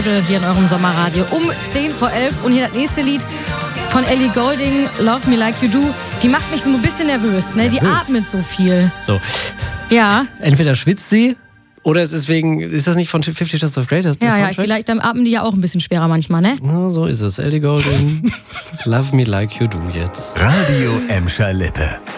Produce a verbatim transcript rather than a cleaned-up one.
Hier in eurem Sommerradio um zehn vor elf. Und hier das nächste Lied von Ellie Goulding, Love Me Like You Do. Die macht mich so ein bisschen nervös, ne? Die Nervös? atmet so viel. So. Ja. Entweder schwitzt sie oder es ist wegen, ist das nicht von Fifty Shades of Grey? Das, Ja, das ja, Soundtrack? vielleicht dann atmen die ja auch ein bisschen schwerer manchmal, ne? Ja, so ist es. Ellie Goulding, Love Me Like You Do jetzt. Radio Emscher Lippe.